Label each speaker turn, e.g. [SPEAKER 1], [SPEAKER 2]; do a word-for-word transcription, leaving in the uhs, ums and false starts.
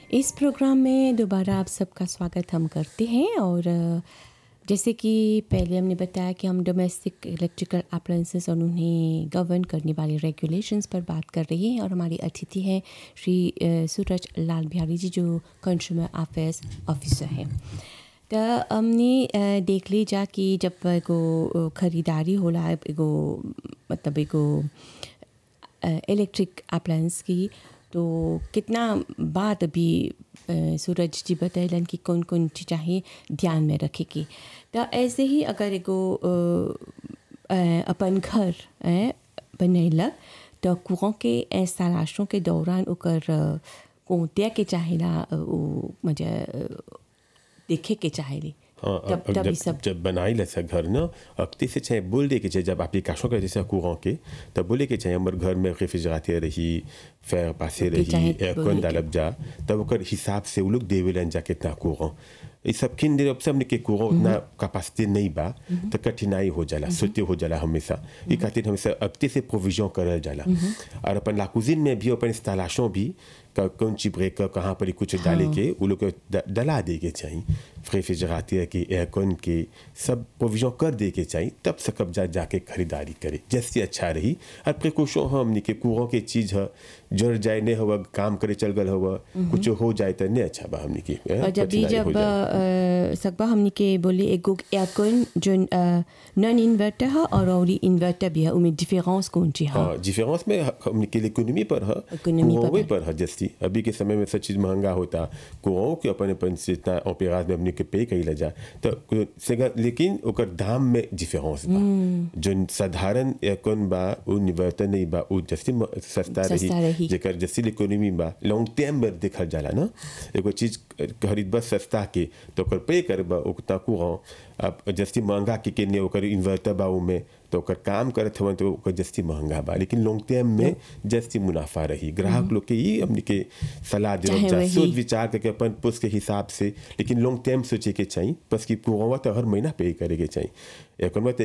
[SPEAKER 1] इस programme में दोबारा आप सबका स्वागत हम करते हैं। और अ, जैसे कि पहले हमने बताया कि हम डोमेस्टिक इलेक्ट्रिकल अप्लायंसेस और उन्हें गवर्न करने वाले रेगुलेशंस पर बात कर रहे हैं। और हमारे अतिथि हैं श्री अ, सूरज लाल बिहारी जी, जो कंज्यूमर अफेयर्स ऑफिसर हैं। तो हमने अ, देख ली जा कि जब एगो अ, खरीदारी होला एगो मतलब एगो इलेक्ट्रिक अप्लायंस की, तो कितना बात अभी अ, सूरज जी बतैलन कि कौन कौन चीज़ चाहिए ध्यान में रखे की। तो ऐसे ही अगर एगो अ, अ, अपन घर अ, बनैलक तो कुआं के इंस्टॉलेशन के दौरान ओकर अ, कोंतिया के चाहेला अ, उ म्हणजे अ, देखे के चाहेली।
[SPEAKER 2] हाँ,
[SPEAKER 1] तब
[SPEAKER 2] अब
[SPEAKER 1] तब
[SPEAKER 2] जब
[SPEAKER 1] ई सब
[SPEAKER 2] जब बनाई लसा घर न अक्ति से चाहे बोल दे के चाहे जब एप्लीकेशन करे जैसे कुरान के तब बोले के चाहे हमारे घर में रेफ्रिजरेटर रही, फैर पासे
[SPEAKER 1] ओके,
[SPEAKER 2] रही,
[SPEAKER 1] चाहे
[SPEAKER 2] एयरकॉन
[SPEAKER 1] बोले के
[SPEAKER 2] डालब जा, तब ओकर हिसाब से वो लोग देवेलन जा कितना कुरान। ये सब किन देर अब सब के कुरान उतना कैपेसिटी नहीं बा, तो कठिनाई हो जाला, सोते हो जाला हमेशा। ये खातिर हमेशा अक्ति से प्रोविजन करल जाला। और अपन ला कुजिन में भी अपन इंस्टॉलेशन भी क- कौन सी ब्रेकर कहाँ पर कुछ डाले के वो लोग को ड- डला दे के चाहिए, रेफ्रिजरेटर के एयरकॉन के सब प्रोविजन कर दे के चाहिए, तब से कब्जा जाके खरीदारी करे जैसे अच्छा रही। और प्रिकॉशन हमनी के कुआं के चीज़ है, जड़ जाए नहीं हुआ, काम करे चल गल हुआ, कुछ हो जाए तो नहीं अच्छा बा हमनी की ए,
[SPEAKER 1] और जब भी
[SPEAKER 2] कठिनाई हो
[SPEAKER 1] जब
[SPEAKER 2] जाए।
[SPEAKER 1] अ, सकबा हमने के बोले एगो एयरकॉन जो नॉन इन्वर्टर है और और इन्वर्टर भी है, उनमें डिफरेंस कौन सी है?
[SPEAKER 2] हाँ, डिफरेंस में हमनी के इकोनॉमी पर है,
[SPEAKER 1] इकोनॉमी पर
[SPEAKER 2] कुआं
[SPEAKER 1] है।
[SPEAKER 2] पर है जैसी अभी के समय में सब चीज़ महंगा होता, कुआं के अपन अपन से इतना ऑपेराज में हमनी के पे कइला जा तो को- सेगा- लेकिन ओकर दाम में डिफरेंस बा। जो साधारण एयरकॉन बा वो इन्वर्टर नहीं बा, वो जैसे म- सस्ता रही,
[SPEAKER 1] सस्ता रही।
[SPEAKER 2] जेकर जैसे इकोनॉमी बा लॉन्ग टर्म में देखल जाला ना। एगो चीज खरीदबा सस्ता के तो ओकर पे करबा उतना कुआं, अब जैसे महंगा के के ने ओकर इन्वर्टर बा में तो ओकर काम करत हवन तो ओकर जस्ती महंगा बा, लेकिन लॉन्ग टर्म में जस्ती मुनाफा रही। ग्राहक लोग के ही हमनी के सलाह
[SPEAKER 1] चाहे
[SPEAKER 2] देवल जा,
[SPEAKER 1] वही।
[SPEAKER 2] सोच विचार करके अपन पुस के हिसाब से, लेकिन लॉन्ग टर्म सोचे के चाहिए, बस कि कुआं तो हर महीना पे करे के चाहिए। एकर में